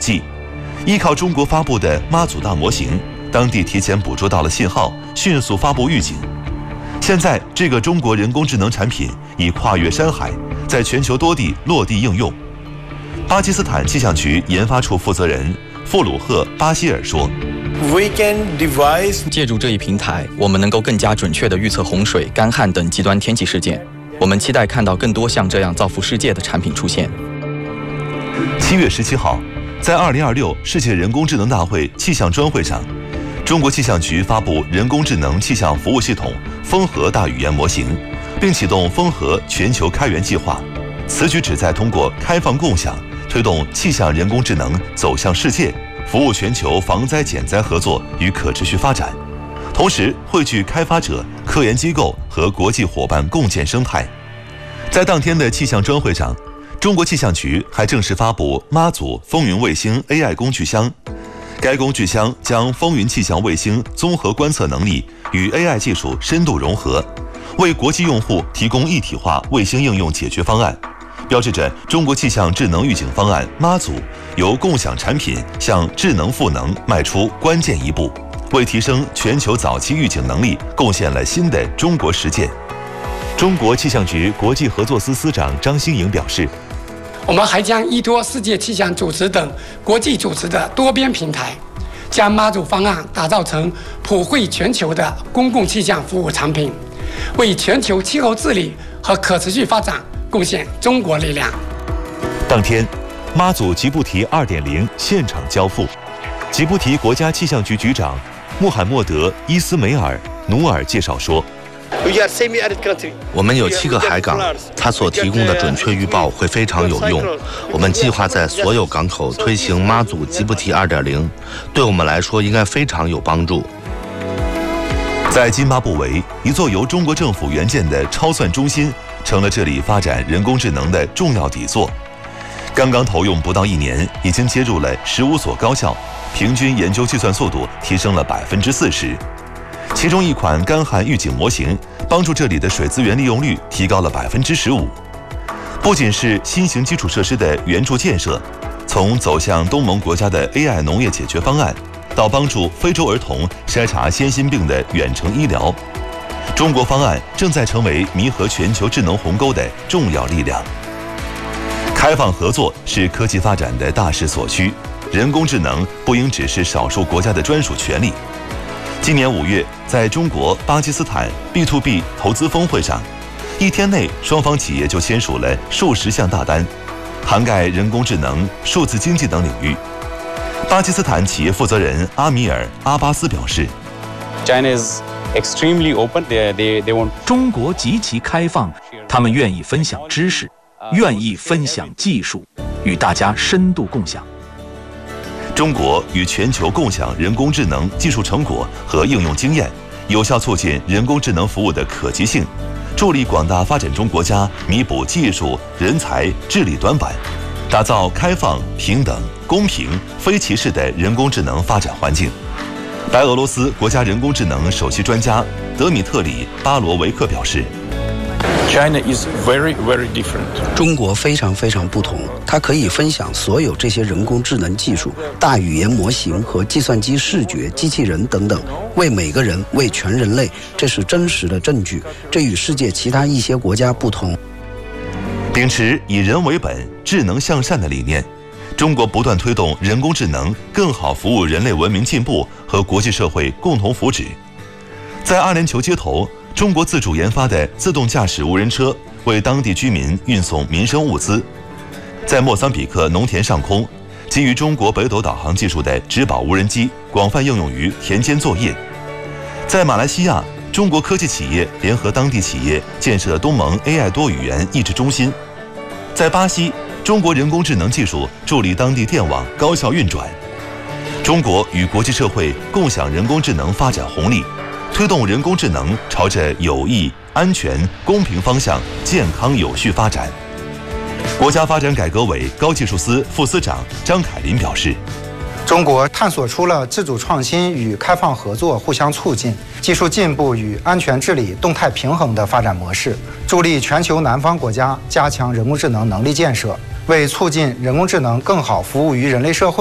际，依靠中国发布的妈祖大模型，当地提前捕捉到了信号，迅速发布预警。现在，这个中国人工智能产品已跨越山海，在全球多地落地应用。巴基斯坦气象局研发处负责人傅鲁赫·巴希尔说：“ 借助这一平台，我们能够更加准确地预测洪水、干旱等极端天气事件。我们期待看到更多像这样造福世界的产品出现。” 7月17号，在2026世界人工智能大会气象专会上，中国气象局发布人工智能气象服务系统风和大语言模型，并启动风和全球开源计划。此举旨在通过开放共享，推动气象人工智能走向世界，服务全球防灾减灾合作与可持续发展。同时，汇聚开发者、科研机构和国际伙伴共建生态。在当天的气象专会上，中国气象局还正式发布妈祖风云卫星 AI 工具箱。该工具箱将风云气象卫星综合观测能力与 AI 技术深度融合，为国际用户提供一体化卫星应用解决方案，标志着中国气象智能预警方案妈祖由共享产品向智能赋能迈出关键一步，为提升全球早期预警能力贡献了新的中国实践。中国气象局国际合作司司长张新颖表示， 我们还将依托世界气象组织等国际组织的多边平台，将妈祖方案打造成普惠全球的公共气象服务产品，为全球气候治理和可持续发展贡献中国力量。 当天，妈祖吉布提 2.0 现场交付，吉布提国家气象局局长穆罕默德·伊斯梅尔·努尔介绍说， 我们有7个海港，它所提供的准确预报会非常有用。我们计划在所有港口推行妈祖吉布提 2.0， 对我们来说应该非常有帮助。 在津巴布韦，一座由中国政府援建的超算中心成了这里发展人工智能的重要底座。刚刚投用不到1年，已经接入了15所高校，平均研究计算速度提升了40%。其中一款干旱预警模型帮助这里的水资源利用率提高了15%。不仅是新型基础设施的援助建设，从走向东盟国家的 AI 农业解决方案，到帮助非洲儿童筛查先心病的远程医疗，中国方案正在成为弥合全球智能鸿沟的重要力量。开放合作是科技发展的大势所趋，人工智能不应只是少数国家的专属权利。今年5月，在中国巴基斯坦 B2B 投资峰会上，1天内双方企业就签署了数十项大单，涵盖人工智能、数字经济等领域。巴基斯坦企业负责人阿米尔·阿巴斯表示， 中国极其开放，他们愿意分享知识，愿意分享技术，与大家深度共享。 中国与全球共享人工智能技术成果和应用经验，有效促进人工智能服务的可及性，助力广大发展中国家弥补技术、人才、治理短板，打造开放、平等、公平、非歧视的人工智能发展环境。白俄罗斯国家人工智能首席专家德米特里·巴罗维克表示， 中国非常不同，它可以分享所有这些人工智能技术、大语言模型和计算机视觉、机器人等等，为每个人、为全人类，这是真实的证据，这与世界其他一些国家不同。 秉持以人为本、智能向善的理念，中国不断推动人工智能更好服务人类文明进步和国际社会共同福祉。在阿联酋街头，中国自主研发的自动驾驶无人车为当地居民运送民生物资。在莫桑比克农田上空，基于中国北斗导航技术的植保无人机广泛应用于田间作业。在马来西亚，中国科技企业联合当地企业建设东盟 AI 多语言益智中心。在巴西，中国人工智能技术助力当地电网高效运转。中国与国际社会共享人工智能发展红利，推动人工智能朝着有益、安全、公平方向健康有序发展。国家发展改革委高技术司副司长张凯林表示， 中国探索出了自主创新与开放合作互相促进、技术进步与安全治理动态平衡的发展模式，助力全球南方国家加强人工智能能力建设，为促进人工智能更好服务于人类社会